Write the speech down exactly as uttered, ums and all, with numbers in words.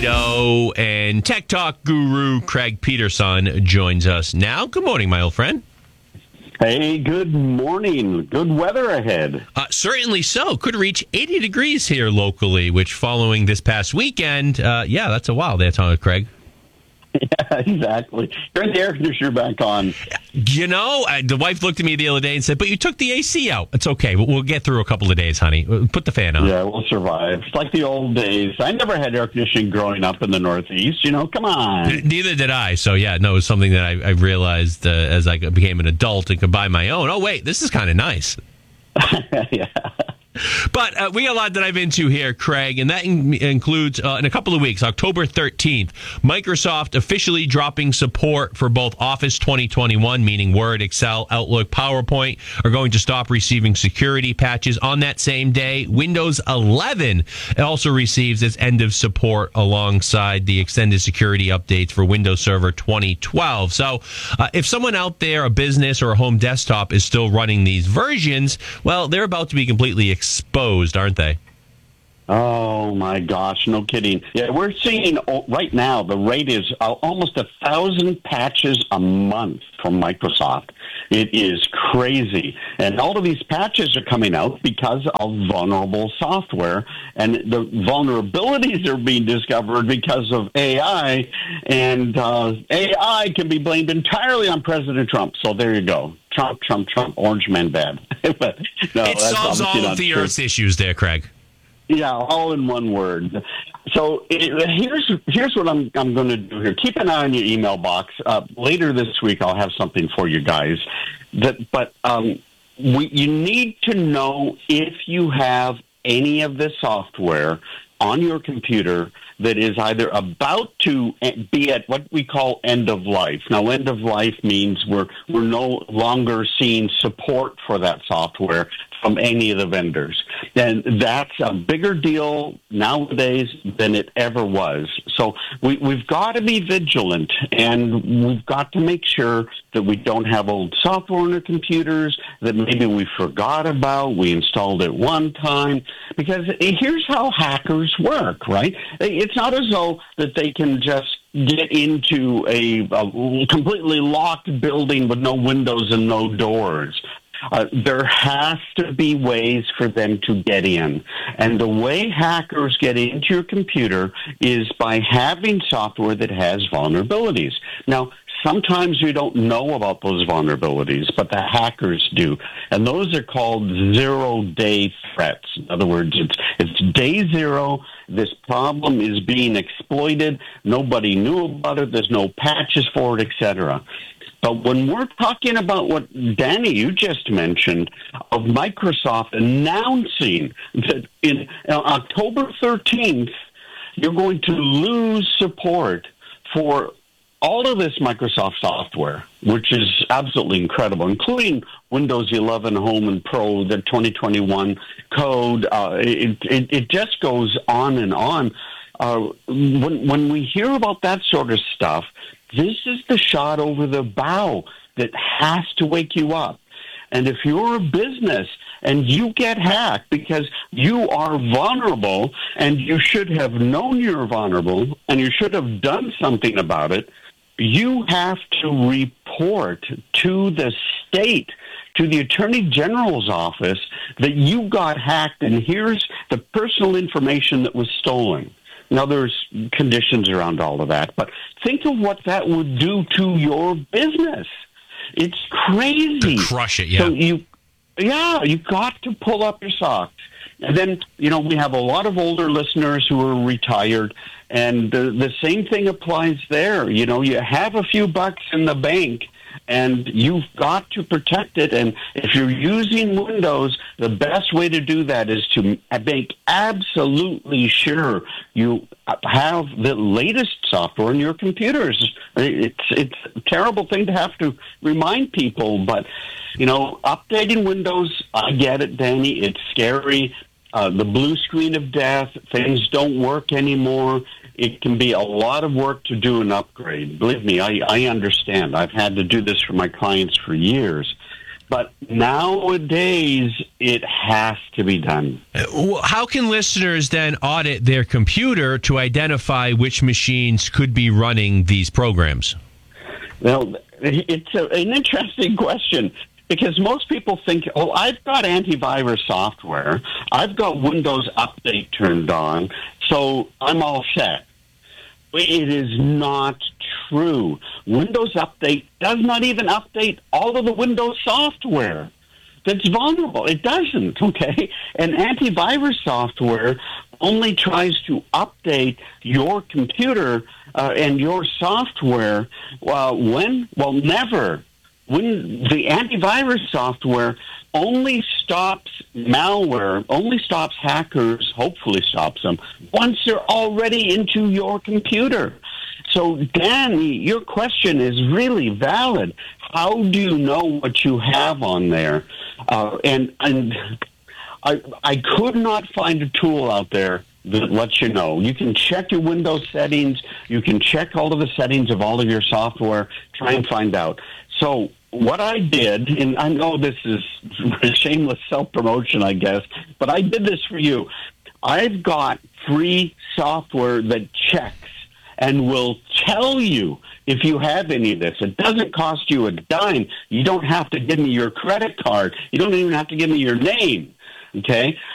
Incognito, and Tech Talk guru Craig Peterson joins us now. Good morning, my old friend. Hey, good morning. Good weather ahead. Uh, certainly so. Could reach eighty degrees here locally, which following this past weekend, uh, yeah, that's a wild day, huh, Craig? Yeah, exactly. Turn the air conditioner back on. You know, I, the wife looked at me the other day and said, but you took the A C out. It's okay. We'll, we'll get through a couple of days, honey. Put the fan on. Yeah, we'll survive. It's like the old days. I never had air conditioning growing up in the Northeast. You know, come on. Neither did I. So, yeah, no, it was something that I, I realized uh, as I became an adult and could buy my own. Oh, wait, this is kind of nice. Yeah. But uh, we got a lot to dive into here, Craig, and that in- includes, uh, in a couple of weeks, October thirteenth, Microsoft officially dropping support for both Office twenty twenty-one, meaning Word, Excel, Outlook, PowerPoint, are going to stop receiving security patches. On that same day, Windows eleven also receives its end of support alongside the extended security updates for Windows Server twenty twelve. So uh, if someone out there, a business or a home desktop, is still running these versions, well, they're about to be completely exposed, aren't they? Oh, my gosh. No kidding. Yeah, we're seeing oh, right now the rate is uh, almost a thousand patches a month from Microsoft. It is crazy. And all of these patches are coming out because of vulnerable software. And the vulnerabilities are being discovered because of A I. And uh, A I can be blamed entirely on President Trump. So there you go. Trump, Trump, Trump, orange man bad. But no, it solves all of the true. Earth's issues there, Craig. Yeah, all in one word. So it, here's here's what I'm I'm going to do here. Keep an eye on your email box. Uh, later this week, I'll have something for you guys. That, but um, we, you need to know if you have any of this software on your computer that is either about to be at what we call end of life. Now, end of life means we're we're no longer seeing support for that software from any of the vendors. And that's a bigger deal nowadays than it ever was. So we, we've got to be vigilant, and we've got to make sure that we don't have old software on our computers that maybe we forgot about, we installed it one time. Because here's how hackers work, right? It's not as though that they can just get into a, a completely locked building with no windows and no doors. Uh, there has to be ways for them to get in. And the way hackers get into your computer is by having software that has vulnerabilities. Now, sometimes we don't know about those vulnerabilities, but the hackers do. And those are called zero-day threats. In other words, it's, it's day zero. This problem is being exploited. Nobody knew about it. There's no patches for it, et cetera. But when we're talking about what, Danny, you just mentioned, of Microsoft announcing that in uh, October thirteenth, you're going to lose support for all of this Microsoft software, which is absolutely incredible, including Windows eleven Home and Pro, the twenty twenty-one code. Uh, it, it, it just goes on and on. Uh, when, when we hear about that sort of stuff, this is the shot over the bow that has to wake you up. And if you're a business and you get hacked because you are vulnerable and you should have known you're vulnerable and you should have done something about it, you have to report to the state, to the Attorney General's office, that you got hacked and here's the personal information that was stolen. Now, there's conditions around all of that, but think of what that would do to your business. It's crazy. Could crush it, yeah. So you, yeah, you got to pull up your socks. And then, you know, we have a lot of older listeners who are retired, and the, the same thing applies there. You know, you have a few bucks in the bank, and you've got to protect it. And if you're using Windows, the best way to do that is to make absolutely sure you have the latest software in your computers. It's it's a terrible thing to have to remind people, but, you know, updating Windows, I get it, Danny. It's scary. Uh, the blue screen of death, things don't work anymore. It can be a lot of work to do an upgrade. Believe me, I, I understand. I've had to do this for my clients for years. But nowadays, it has to be done. Uh, How can listeners then audit their computer to identify which machines could be running these programs? Well, it's a, an interesting question because most people think, oh, I've got antivirus software, I've got Windows Update turned on, so I'm all set. It is not true. Windows Update does not even update all of the Windows software that's vulnerable. It doesn't, okay? And antivirus software only tries to update your computer uh, and your software uh, when, well, never. When the antivirus software only stops malware, only stops hackers, hopefully stops them, once they're already into your computer. So, Dan, your question is really valid. How do you know what you have on there? Uh, and and I, I could not find a tool out there that lets you know. You can check your Windows settings. You can check all of the settings of all of your software. Try and find out. So what I did, and I know this is shameless self-promotion, I guess, but I did this for you. I've got free software that checks and will tell you if you have any of this. It doesn't cost you a dime. You don't have to give me your credit card. You don't even have to give me your name, okay?